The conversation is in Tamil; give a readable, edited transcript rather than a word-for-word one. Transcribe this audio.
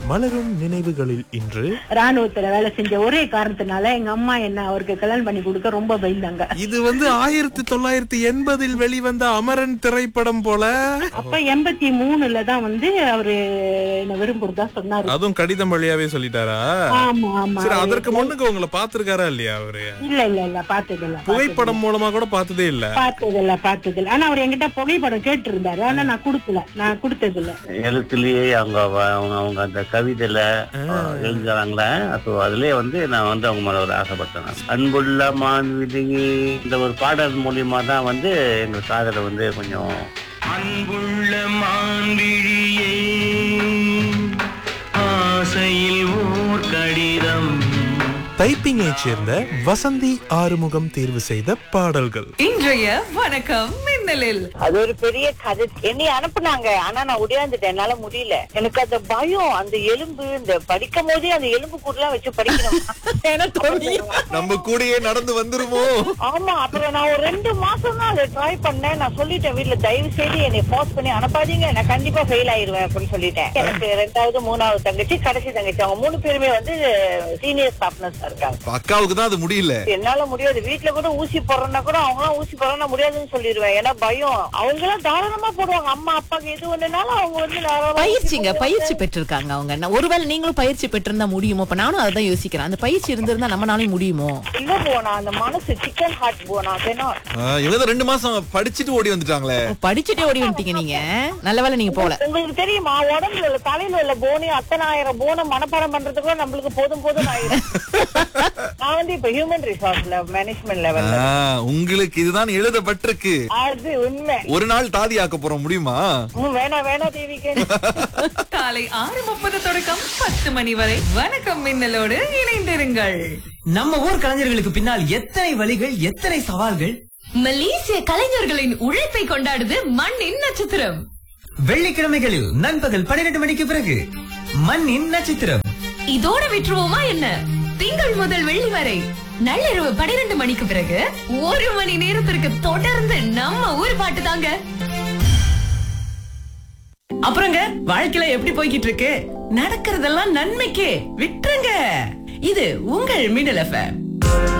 மலரும் நினைவுகளில் இன்று ராணுவத்துல வேலை செஞ்ச ஒரே காரணத்தினால எங்க அம்மா என்ன அவருக்கு கல்யாணம் பண்ணி கொடுக்க ரொம்ப பயந்தாங்க. இது 1980 வெளிவந்த அமரன் திரைப்படம் போல. அப்ப 83ல தான் அவரு என்ன விரும்புறதா சொன்னாரு. அதுவும் கடிதம் வழியாவே சொல்லிட்டாரா? ஆமா ஆமா. சரி, அதற்கு முன்னுக்கு உங்களை பாத்துருக்காரா இல்லையா அவரு? இல்ல பார்த்தது இல்ல. புகைப்படம் மூலமா கூட பார்த்ததே இல்ல. பார்த்தது இல்ல. ஆனா அவர் என்கிட்ட புகைப்படம் கேட்டு இருந்தாரு. ஆனா நான் கொடுத்தது இல்ல. எழுத்துலயே அவங்க அந்த கவிதையில எழுதுறாங்களே, அதுலயே நான் அவங்க மேல ஒரு ஆசைப்பட்டேன். அன்புள்ள மான்விதியே இந்த ஒரு பாடல் மூலியமா தான் எங்க காதலை கொஞ்சம் அன்புள்ள மான்விழியே ஆசையில் ஓர் கடிதம். டைப்பிங்கை சேர்ந்த வசந்தி ஆறுமுகம் தேர்வு செய்த பாடல்கள் இன்றைய வணக்கம் மின்னலில். அது ஒரு பெரிய கதை. என்னை அனுப்புனாங்க, ஆனா நான் உடையாந்துட்டேன். என்னால முடியல. எனக்கு அந்த பயம், அந்த எலும்பு, இந்த படிக்கும் போதே அந்த எலும்பு கூடலாம் வச்சு படிக்கணும். நம்ம கூடயே நடந்து வந்துருமோ? ஆமா. அப்புறம் நான் ஒரு 2 மாசம் தான் அதை ட்ரை பண்ணேன். நான் சொல்லிட்டேன் வீட்டுல, தயவு செய்து என்னை போர்ஸ் பண்ணி அனுப்பாதீங்க, நான் கண்டிப்பா ஃபெயில் ஆயிருவேன் அப்படின்னு சொல்லிட்டேன். எனக்கு 2வது 3வது தங்கச்சி, கடைசி தங்கச்சி, அவங்க 3 பேருமே சீனியர் ஸ்டாஃப்னஸ் இருக்காங்க. அக்காவுக்கு தான் அது முடியல. என்னால முடியாது. வீட்டுல கூட ஊசி போடுறேன்னா கூட அவங்க ஊசி போடுறா முடியாதுன்னு சொல்லிடுவேன். ஏன்னா பயம். அவங்க எல்லாம் தாராளமா போடுவாங்க. அம்மா அப்பாக்கு எது ஒண்ணுனாலும் அவங்க பயிற்சி பெற்றிருக்காங்க அவங்க. ஒருவேளை நீங்களும் பயிற்சி பெற்றிருந்தா முடியுமோ? இப்ப நானும் அதான் யோசிக்கிறேன். அந்த பயிற்சி இருந்திருந்தா நம்மளாலையும் முடியுமோ? இல்ல போனா அந்த மனசு சிக்கன் ஹார்ட் போனா. இவங்க 2 மாசம் படிச்சுட்டு ஓடி வந்துட்டாங்களே. படிச்சுட்டே ஓடி வந்துட்டீங்க நீங்க. நல்ல வேலை நீங்க போல. உங்களுக்கு தெரியுமா, உடம்புல உள்ள தலையில உள்ள போனி அத்தனை ஆயிரம் போனை மனப்பாடம் பண்றதுக்குள்ள நம்மளுக்கு போதும் ஆயிரும். நான் இப்ப ஹியூமன் ரிசோர்ஸ்ல மேனேஜ்மெண்ட் லெவல்ல. உங்களுக்கு இதுதான் எழுதப்பட்டிருக்கு. அது உண்மை. ஒரு நாள் தாதி ஆக்க போறோம், முடியுமா? வேணா தேவிக்கு. காலை 6:30 தொடக்கம் 10 மணி வரை வணக்கம் மின்னலோடு இணைந்திருங்கள். நம்ம ஊர் கலைஞர்களுக்கு பின்னால் எத்தனை வழிகள், எத்தனை சவால்கள். மலேசிய கலைஞர்களின் உழைப்பை கொண்டாடுது மண்ணின் நட்சத்திரம். வெள்ளிக்கிழமைகளில் நண்பகல் 12 மணிக்கு பிறகு மண்ணின் நட்சத்திரம். இதோட விட்டுருவோமா என்ன? திங்கள் முதல் வெள்ளி வரை நள்ளிரவு 12 மணிக்கு பிறகு 1 மணி நேரத்திற்கு தொடர்ந்து நம்ம ஊர் பாட்டு தாங்க. அப்புறங்க வாழ்க்கையில எப்படி போய்கிட்டு இருக்கு? நடக்கிறதெல்லாம் நன்மைக்கே, விட்டுருங்க. இது உங்கள் மின்னல் எஃப்எம்.